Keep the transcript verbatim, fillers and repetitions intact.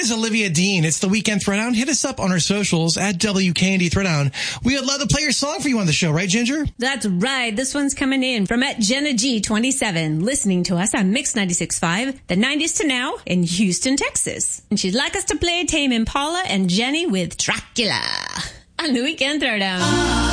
is Olivia Dean. It's the Weekend Throwdown. Hit us up on our socials at W K N D Throwdown. We would love to play your song for you on the show, right, Ginger? That's right. This one's coming in from at Jenna G twenty-seven, listening to us on Mix ninety-six point five, the nineties to now in Houston, Texas. And she'd like us to play Tame Impala and Jenny with Dracula on the Weekend Throwdown.